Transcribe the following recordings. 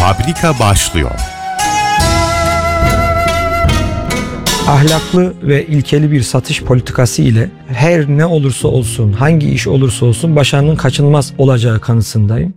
Fabrika başlıyor. Ahlaklı ve ilkeli bir satış politikası ile her ne olursa olsun, hangi iş olursa olsun başarının kaçınılmaz olacağı kanısındayım.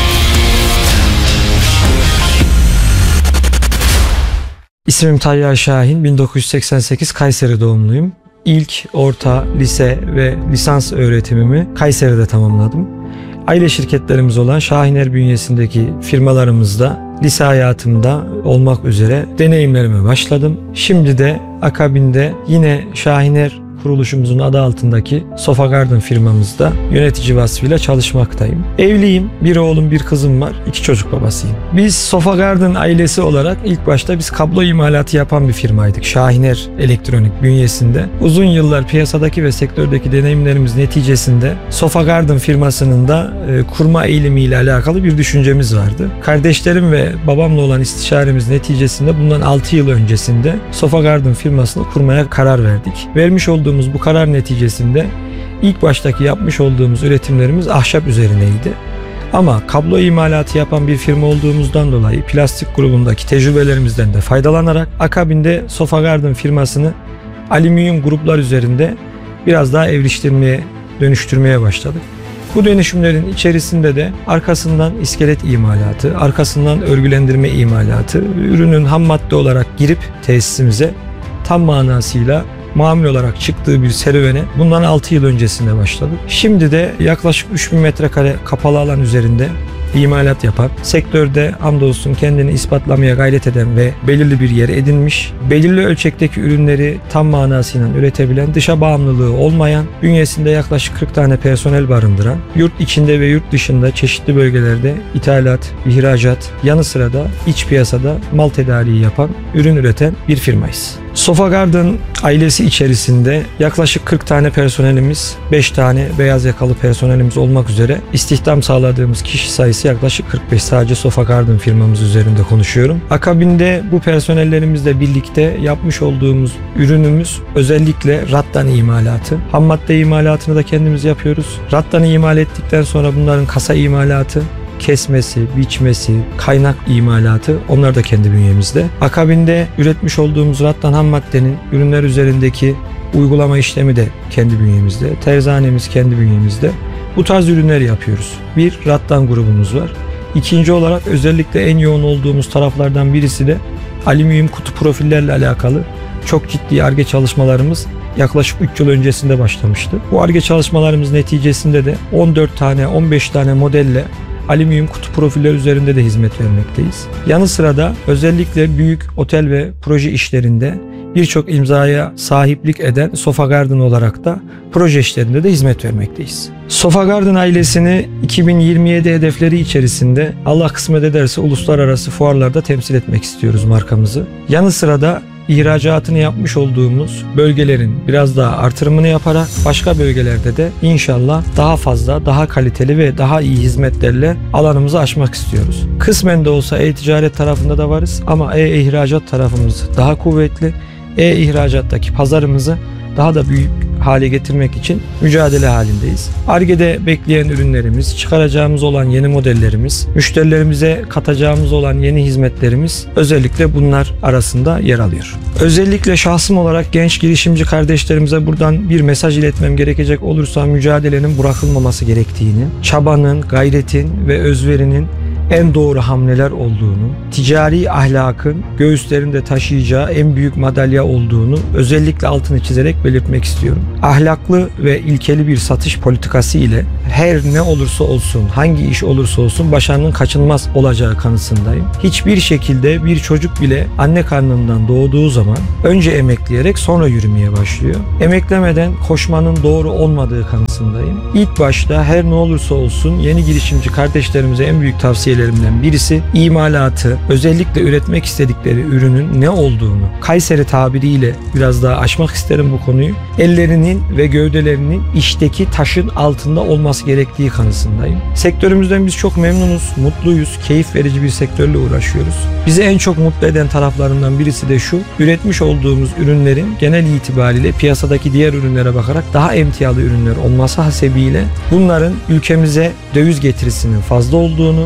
İsmim Tayyar Şahin, 1988 Kayseri doğumluyum. İlk, orta, lise ve lisans öğretimimi Kayseri'de tamamladım. Aile şirketlerimiz olan Şahiner bünyesindeki firmalarımızda lise hayatımda olmak üzere deneyimlerime başladım. Şimdi de akabinde yine Şahiner kuruluşumuzun adı altındaki Sofa Garden firmamızda yönetici vasfıyla çalışmaktayım. Evliyim, bir oğlum bir kızım var, 2 çocuk babasıyım. Biz Sofa Garden ailesi olarak ilk başta biz kablo imalatı yapan bir firmaydık. Şahiner Elektronik bünyesinde. Uzun yıllar piyasadaki ve sektördeki deneyimlerimiz neticesinde Sofa Garden firmasının da kurma eğilimiyle alakalı bir düşüncemiz vardı. Kardeşlerim ve babamla olan istişaremiz neticesinde bundan 6 yıl öncesinde Sofa Garden firmasını kurmaya karar verdik. Vermiş olduğumuz bu karar neticesinde ilk baştaki yapmış olduğumuz üretimlerimiz ahşap üzerineydi. Ama kablo imalatı yapan bir firma olduğumuzdan dolayı plastik grubundaki tecrübelerimizden de faydalanarak akabinde Sofa Garden firmasını alüminyum gruplar üzerinde biraz daha dönüştürmeye başladık. Bu dönüşümlerin içerisinde de arkasından iskelet imalatı, arkasından örgülendirme imalatı, ürünün ham madde olarak girip tesisimize tam manasıyla mamul olarak çıktığı bir serüvene bundan 6 yıl öncesinde başladık. Şimdi de yaklaşık 3000 metrekare kapalı alan üzerinde imalat yapan, sektörde hamdolsun kendini ispatlamaya gayret eden ve belirli bir yer edinmiş, belirli ölçekteki ürünleri tam manasıyla üretebilen, dışa bağımlılığı olmayan, bünyesinde yaklaşık 40 tane personel barındıran, yurt içinde ve yurt dışında çeşitli bölgelerde ithalat, ihracat, yanı sıra da iç piyasada mal tedariği yapan, ürün üreten bir firmayız. Sofa Garden ailesi içerisinde yaklaşık 40 tane personelimiz, 5 tane beyaz yakalı personelimiz olmak üzere istihdam sağladığımız kişi sayısı yaklaşık 45. Sadece Sofa Garden firmamız üzerinde konuşuyorum. Akabinde bu personellerimizle birlikte yapmış olduğumuz ürünümüz özellikle rattan imalatı. Ham madde imalatını da kendimiz yapıyoruz. Rattanı imal ettikten sonra bunların kasa imalatı, kesmesi, biçmesi, kaynak imalatı onlar da kendi bünyemizde. Akabinde üretmiş olduğumuz rattan ham maddenin ürünler üzerindeki uygulama işlemi de kendi bünyemizde. Terzanemiz kendi bünyemizde. Bu tarz ürünler yapıyoruz. Bir rattan grubumuz var. İkinci olarak özellikle en yoğun olduğumuz taraflardan birisi de alüminyum kutu profillerle alakalı çok ciddi Ar-Ge çalışmalarımız yaklaşık 3 yıl öncesinde başlamıştı. Bu Ar-Ge çalışmalarımız neticesinde de 14 tane 15 tane modelle alüminyum kutu profiller üzerinde de hizmet vermekteyiz. Yanı sıra da özellikle büyük otel ve proje işlerinde birçok imzaya sahiplik eden Sofa Garden olarak da proje işlerinde de hizmet vermekteyiz. Sofa Garden ailesini 2027 hedefleri içerisinde Allah kısmet ederse uluslararası fuarlarda temsil etmek istiyoruz markamızı. Yanı sıra da ihracatını yapmış olduğumuz bölgelerin biraz daha artırımını yaparak başka bölgelerde de inşallah daha fazla, daha kaliteli ve daha iyi hizmetlerle alanımızı açmak istiyoruz. Kısmen de olsa e-ticaret tarafında da varız ama e-ihracat tarafımız daha kuvvetli. E-ihracattaki pazarımızı daha da büyük hale getirmek için mücadele halindeyiz. Ar-Ge'de bekleyen ürünlerimiz, çıkaracağımız olan yeni modellerimiz, müşterilerimize katacağımız olan yeni hizmetlerimiz özellikle bunlar arasında yer alıyor. Özellikle şahsım olarak genç girişimci kardeşlerimize buradan bir mesaj iletmem gerekecek olursa mücadelenin bırakılmaması gerektiğini, çabanın, gayretin ve özverinin en doğru hamleler olduğunu, ticari ahlakın göğüslerinde taşıyacağı en büyük madalya olduğunu özellikle altını çizerek belirtmek istiyorum. Ahlaklı ve ilkeli bir satış politikası ile her ne olursa olsun, hangi iş olursa olsun başarının kaçınılmaz olacağı kanısındayım. Hiçbir şekilde bir çocuk bile anne karnından doğduğu zaman önce emekleyerek sonra yürümeye başlıyor. Emeklemeden koşmanın doğru olmadığı kanısındayım. İlk başta her ne olursa olsun yeni girişimci kardeşlerimize en büyük tavsiyelerimden birisi imalatı, özellikle üretmek istedikleri ürünün ne olduğunu, Kayseri tabiriyle biraz daha açmak isterim bu konuyu. Ellerinin ve gövdelerinin işteki taşın altında olması gerektiği kanısındayım. Sektörümüzden biz çok memnunuz, mutluyuz, keyif verici bir sektörle uğraşıyoruz. Bizi en çok mutlu eden taraflarından birisi de şu, üretmiş olduğumuz ürünlerin genel itibariyle piyasadaki diğer ürünlere bakarak daha emtialı ürünler olması hasebiyle bunların ülkemize döviz getirisinin fazla olduğunu ve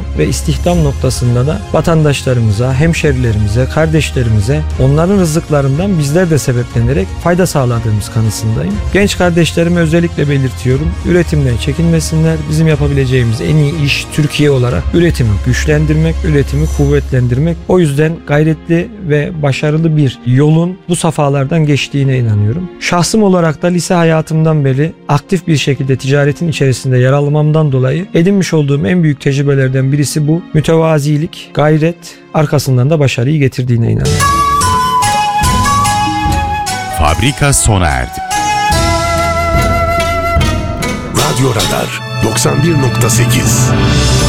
istihdam noktasında da vatandaşlarımıza, hemşerilerimize, kardeşlerimize onların rızıklarından bizler de sebeplenerek fayda sağladığımız kanısındayım. Genç kardeşlerime özellikle belirtiyorum. Üretimden çekinmesinler. Bizim yapabileceğimiz en iyi iş Türkiye olarak üretimi güçlendirmek, üretimi kuvvetlendirmek. O yüzden gayretli ve başarılı bir yolun bu safhalardan geçtiğine inanıyorum. Şahsım olarak da lise hayatımdan beri aktif bir şekilde ticaretin içerisinde yer almamdan dolayı edinmiş olduğum en büyük tecrübelerden birisi bu. Mütevazilik, gayret, arkasından da başarıyı getirdiğine inanıyorum. Fabrika sona erdi. Radyo Radar 91.8